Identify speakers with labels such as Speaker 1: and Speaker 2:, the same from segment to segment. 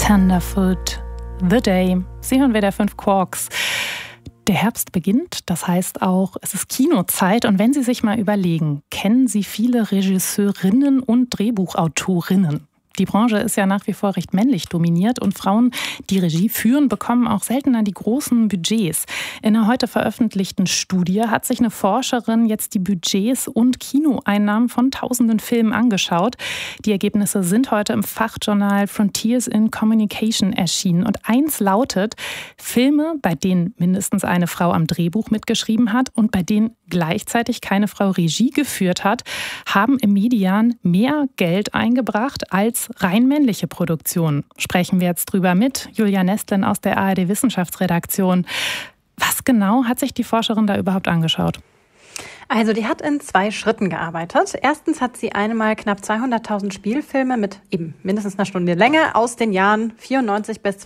Speaker 1: Tenderfoot, The Day. Sie hören WDR 5 Quarks. Der Herbst beginnt, das heißt auch, es ist Kinozeit. Und wenn Sie sich mal überlegen, kennen Sie viele Regisseurinnen und Drehbuchautorinnen? Die Branche ist ja nach wie vor recht männlich dominiert und Frauen, die Regie führen, bekommen auch seltener die großen Budgets. In einer heute veröffentlichten Studie hat sich eine Forscherin jetzt die Budgets und Kinoeinnahmen von tausenden Filmen angeschaut. Die Ergebnisse sind heute im Fachjournal Frontiers in Communication erschienen. Und eins lautet, Filme, bei denen mindestens eine Frau am Drehbuch mitgeschrieben hat und bei denen gleichzeitig keine Frau Regie geführt hat, haben im Median mehr Geld eingebracht als rein männliche Produktionen. Sprechen wir jetzt drüber mit Julia Nestlin aus der ARD-Wissenschaftsredaktion. Was genau hat sich die Forscherin da überhaupt angeschaut?
Speaker 2: Also die hat in 2 Schritten gearbeitet. Erstens hat sie einmal knapp 200.000 Spielfilme mit eben mindestens einer Stunde Länge aus den Jahren 94 bis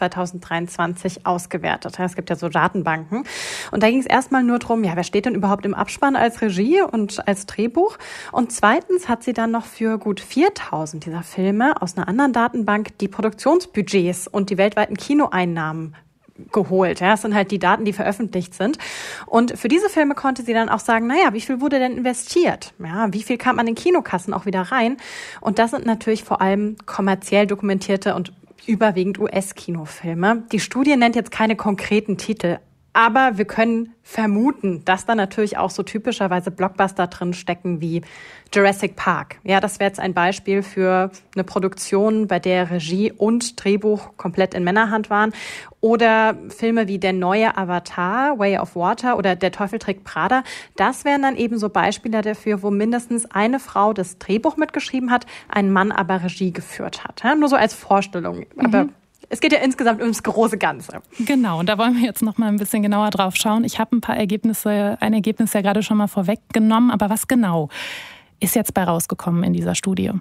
Speaker 2: 2023 ausgewertet. Es gibt ja so Datenbanken. Und da ging es erstmal nur darum, wer steht denn überhaupt im Abspann als Regie und als Drehbuch? Und zweitens hat sie dann noch für gut 4.000 dieser Filme aus einer anderen Datenbank die Produktionsbudgets und die weltweiten Kinoeinnahmen geholt. Das sind halt die Daten, die veröffentlicht sind. Und für diese Filme konnte sie dann auch sagen, wie viel wurde denn investiert? Wie viel kam an den Kinokassen auch wieder rein? Und das sind natürlich vor allem kommerziell dokumentierte und überwiegend US-Kinofilme. Die Studie nennt jetzt keine konkreten Titel, aber wir können vermuten, dass da natürlich auch so typischerweise Blockbuster drin stecken wie Jurassic Park. Das wäre jetzt ein Beispiel für eine Produktion, bei der Regie und Drehbuch komplett in Männerhand waren. Oder Filme wie Der neue Avatar, Way of Water oder Der Teufel trägt Prada. Das wären dann eben so Beispiele dafür, wo mindestens eine Frau das Drehbuch mitgeschrieben hat, ein Mann aber Regie geführt hat. Nur so als Vorstellung. Aber es geht ja insgesamt ums große Ganze.
Speaker 1: Genau, und da wollen wir jetzt noch mal ein bisschen genauer drauf schauen. Ich habe ein Ergebnis ja gerade schon mal vorweggenommen, aber was genau ist jetzt bei rausgekommen in dieser Studie?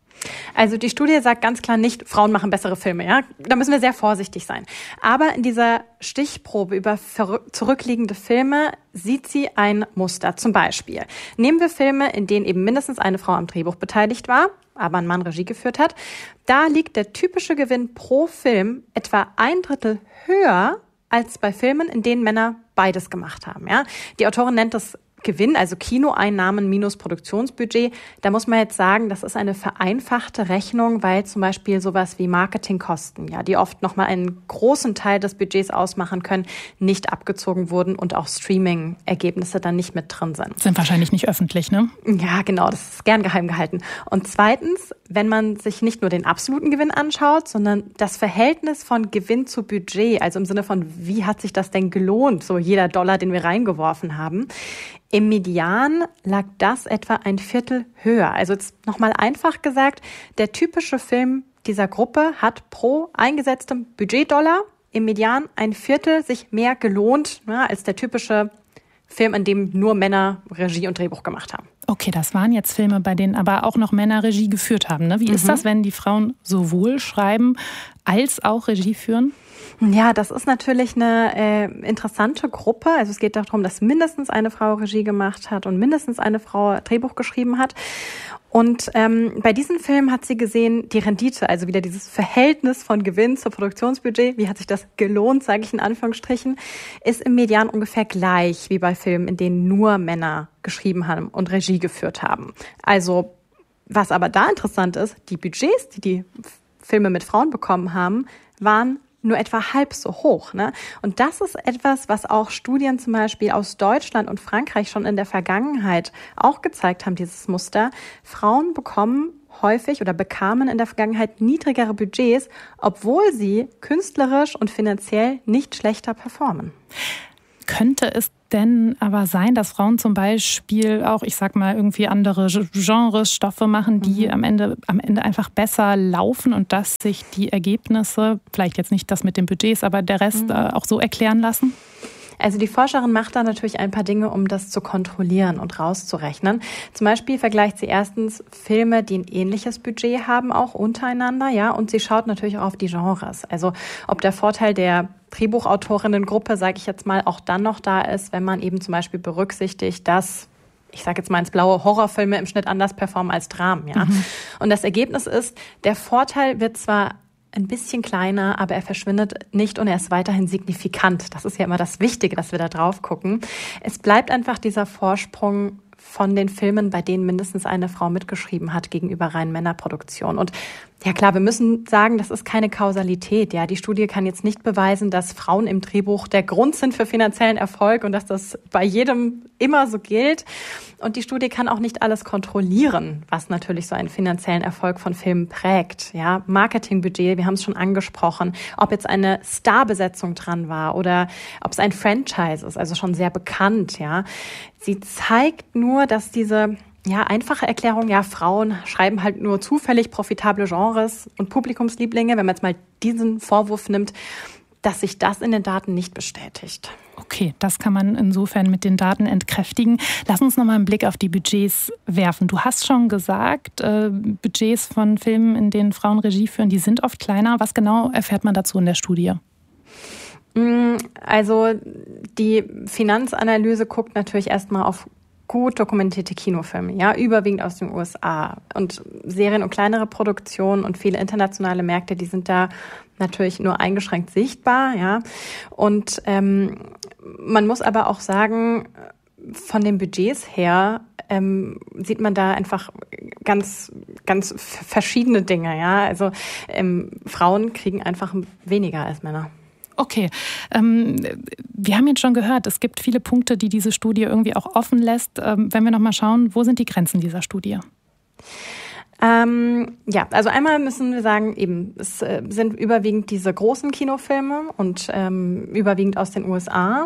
Speaker 2: Also die Studie sagt ganz klar nicht, Frauen machen bessere Filme. Da müssen wir sehr vorsichtig sein. Aber in dieser Stichprobe über zurückliegende Filme sieht sie ein Muster. Zum Beispiel nehmen wir Filme, in denen eben mindestens eine Frau am Drehbuch beteiligt war, aber ein Mann Regie geführt hat. Da liegt der typische Gewinn pro Film etwa 1/3 höher als bei Filmen, in denen Männer beides gemacht haben. Die Autorin nennt das Gewinn, also Kinoeinnahmen minus Produktionsbudget. Da muss man jetzt sagen, das ist eine vereinfachte Rechnung, weil zum Beispiel sowas wie Marketingkosten, die oft nochmal einen großen Teil des Budgets ausmachen können, nicht abgezogen wurden und auch Streaming-Ergebnisse dann nicht mit drin sind.
Speaker 1: Sind wahrscheinlich nicht öffentlich, ne?
Speaker 2: Ja, genau, das ist gern geheim gehalten. Und zweitens, wenn man sich nicht nur den absoluten Gewinn anschaut, sondern das Verhältnis von Gewinn zu Budget, also im Sinne von, wie hat sich das denn gelohnt, so jeder Dollar, den wir reingeworfen haben. Im Median lag das etwa 1/4 höher. Also jetzt nochmal einfach gesagt, der typische Film dieser Gruppe hat pro eingesetztem Budgetdollar im Median 1/4 sich mehr gelohnt als der typische Film, in dem nur Männer Regie und Drehbuch gemacht haben.
Speaker 1: Okay, das waren jetzt Filme, bei denen aber auch noch Männer Regie geführt haben. Ne? Wie ist das, wenn die Frauen sowohl schreiben als auch Regie führen?
Speaker 2: Ja, das ist natürlich eine interessante Gruppe. Also es geht darum, dass mindestens eine Frau Regie gemacht hat und mindestens eine Frau Drehbuch geschrieben hat. Und bei diesen Filmen hat sie gesehen, die Rendite, also wieder dieses Verhältnis von Gewinn zu Produktionsbudget, wie hat sich das gelohnt, sage ich in Anführungsstrichen, ist im Median ungefähr gleich wie bei Filmen, in denen nur Männer geschrieben haben und Regie geführt haben. Also was aber da interessant ist, die Budgets, die die Filme mit Frauen bekommen haben, waren nur etwa halb so hoch. Und das ist etwas, was auch Studien zum Beispiel aus Deutschland und Frankreich schon in der Vergangenheit auch gezeigt haben, dieses Muster. Frauen bekommen häufig oder bekamen in der Vergangenheit niedrigere Budgets, obwohl sie künstlerisch und finanziell nicht schlechter performen.
Speaker 1: Könnte es denn aber sein, dass Frauen zum Beispiel auch, ich sag mal, irgendwie andere Genres, Stoffe machen, die am Ende einfach besser laufen und dass sich die Ergebnisse, vielleicht jetzt nicht das mit den Budgets, aber der Rest auch so erklären lassen?
Speaker 2: Also die Forscherin macht da natürlich ein paar Dinge, um das zu kontrollieren und rauszurechnen. Zum Beispiel vergleicht sie erstens Filme, die ein ähnliches Budget haben, auch untereinander, und sie schaut natürlich auch auf die Genres. Also ob der Vorteil der Drehbuchautorinnengruppe, sage ich jetzt mal, auch dann noch da ist, wenn man eben zum Beispiel berücksichtigt, dass, ich sage jetzt mal ins Blaue, Horrorfilme im Schnitt anders performen als Dramen, Und das Ergebnis ist, der Vorteil wird zwar ein bisschen kleiner, aber er verschwindet nicht und er ist weiterhin signifikant. Das ist ja immer das Wichtige, dass wir da drauf gucken. Es bleibt einfach dieser Vorsprung von den Filmen, bei denen mindestens eine Frau mitgeschrieben hat, gegenüber reinen Männerproduktionen. Und ja klar, wir müssen sagen, das ist keine Kausalität. Ja, die Studie kann jetzt nicht beweisen, dass Frauen im Drehbuch der Grund sind für finanziellen Erfolg und dass das bei jedem immer so gilt. Und die Studie kann auch nicht alles kontrollieren, was natürlich so einen finanziellen Erfolg von Filmen prägt. Ja, Marketingbudget, wir haben es schon angesprochen, ob jetzt eine Starbesetzung dran war oder ob es ein Franchise ist, also schon sehr bekannt. Ja, sie zeigt nur, dass diese einfache Erklärung, Frauen schreiben halt nur zufällig profitable Genres und Publikumslieblinge, wenn man jetzt mal diesen Vorwurf nimmt, dass sich das in den Daten nicht bestätigt.
Speaker 1: Okay, das kann man insofern mit den Daten entkräftigen. Lass uns noch mal einen Blick auf die Budgets werfen. Du hast schon gesagt, Budgets von Filmen, in denen Frauen Regie führen, die sind oft kleiner. Was genau erfährt man dazu in der Studie?
Speaker 2: Also die Finanzanalyse guckt natürlich erstmal auf gut dokumentierte Kinofilme, überwiegend aus den USA. Und Serien und kleinere Produktionen und viele internationale Märkte, die sind da natürlich nur eingeschränkt sichtbar, Und man muss aber auch sagen, von den Budgets her sieht man da einfach ganz, ganz verschiedene Dinge, Also Frauen kriegen einfach weniger als Männer.
Speaker 1: Okay, wir haben jetzt schon gehört, es gibt viele Punkte, die diese Studie irgendwie auch offen lässt. Wenn wir noch mal schauen, wo sind die Grenzen dieser Studie?
Speaker 2: Also einmal müssen wir sagen, es sind überwiegend diese großen Kinofilme und überwiegend aus den USA,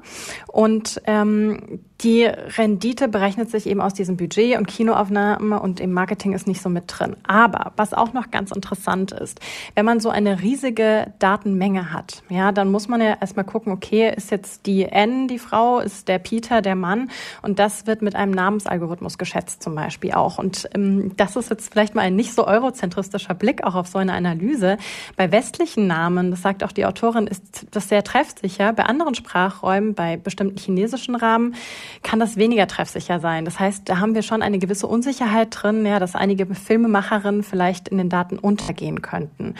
Speaker 2: Und die Rendite berechnet sich eben aus diesem Budget und Kinoaufnahme und im Marketing ist nicht so mit drin. Aber was auch noch ganz interessant ist, wenn man so eine riesige Datenmenge hat, dann muss man ja erstmal gucken, okay, ist jetzt die Anne die Frau, ist der Peter der Mann? Und das wird mit einem Namensalgorithmus geschätzt zum Beispiel auch. Und das ist jetzt vielleicht mal ein nicht so eurozentristischer Blick auch auf so eine Analyse. Bei westlichen Namen, das sagt auch die Autorin, ist das sehr treffsicher. Bei anderen Sprachräumen, bei bestimmten chinesischen Rahmen, kann das weniger treffsicher sein. Das heißt, da haben wir schon eine gewisse Unsicherheit drin, dass einige Filmemacherinnen vielleicht in den Daten untergehen könnten.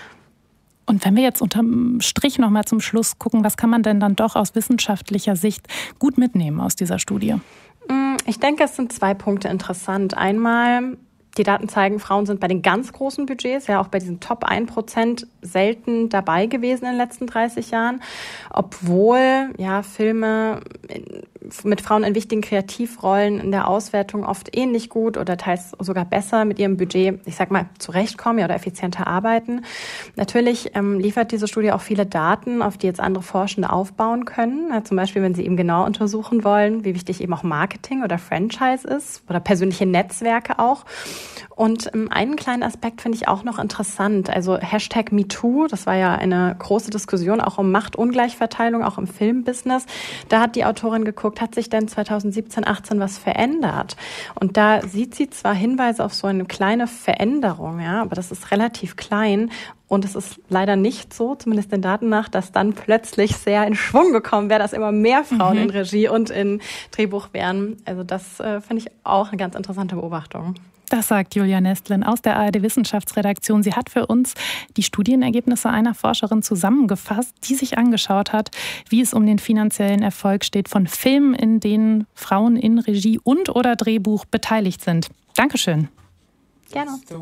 Speaker 1: Und wenn wir jetzt unterm Strich noch mal zum Schluss gucken, was kann man denn dann doch aus wissenschaftlicher Sicht gut mitnehmen aus dieser Studie?
Speaker 2: Ich denke, es sind 2 Punkte interessant. Einmal, die Daten zeigen, Frauen sind bei den ganz großen Budgets, auch bei diesen Top 1% selten dabei gewesen in den letzten 30 Jahren, obwohl Filme mit Frauen in wichtigen Kreativrollen in der Auswertung oft ähnlich gut oder teils sogar besser mit ihrem Budget, zurechtkommen oder effizienter arbeiten. Natürlich liefert diese Studie auch viele Daten, auf die jetzt andere Forschende aufbauen können. Zum Beispiel, wenn sie eben genau untersuchen wollen, wie wichtig eben auch Marketing oder Franchise ist oder persönliche Netzwerke auch. Und einen kleinen Aspekt finde ich auch noch interessant. Also #MeToo, das war ja eine große Diskussion auch um Machtungleichverteilung, auch im Filmbusiness. Da hat die Autorin geguckt, hat sich denn 2017, 18 was verändert? Und da sieht sie zwar Hinweise auf so eine kleine Veränderung, aber das ist relativ klein. Und es ist leider nicht so, zumindest den Daten nach, dass dann plötzlich sehr in Schwung gekommen wäre, dass immer mehr Frauen in Regie und in Drehbuch wären. Also das finde ich auch eine ganz interessante Beobachtung.
Speaker 1: Das sagt Julia Nestlin aus der ARD-Wissenschaftsredaktion. Sie hat für uns die Studienergebnisse einer Forscherin zusammengefasst, die sich angeschaut hat, wie es um den finanziellen Erfolg steht von Filmen, in denen Frauen in Regie und oder Drehbuch beteiligt sind. Dankeschön.
Speaker 2: Gerne.